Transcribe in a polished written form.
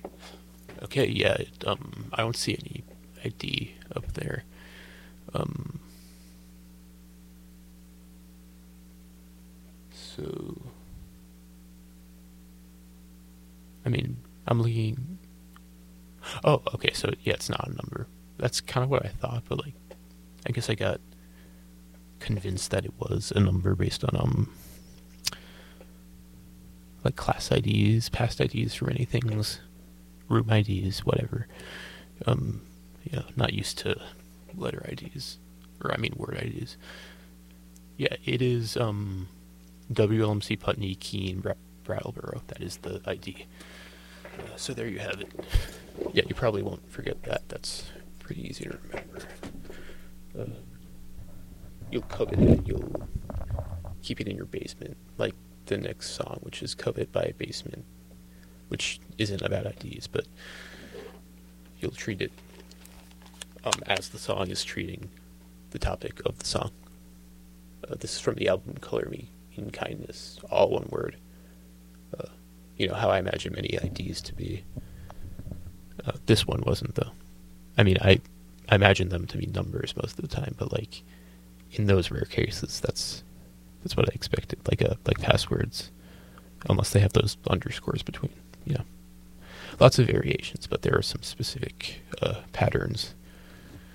Okay, yeah, I don't see any ID up there. Um, so, I mean, I'm looking. Oh, okay, so yeah, it's not a number. That's kind of what I thought, but like, I guess I got convinced that it was a number based on like class IDs, past IDs for many things, room IDs, whatever. Um, not used to letter IDs, or I mean word IDs. Yeah, it is WLMC Putney Keene Brattleboro. That is the ID. So there you have it. Yeah, you probably won't forget that. That's pretty easy to remember. Uh, you'll covet it. You'll keep it in your basement, like the next song, which is "Covet by Basement," which isn't about IDs, but you'll treat it as the song is treating the topic of the song. This is from the album "Color Me in Kindness," all one word. Uh, how I imagine many IDs to be. This one wasn't though. I mean, I imagine them to be numbers most of the time, but like in those rare cases, that's what I expected. Like passwords, unless they have those underscores between. Lots of variations, but there are some specific patterns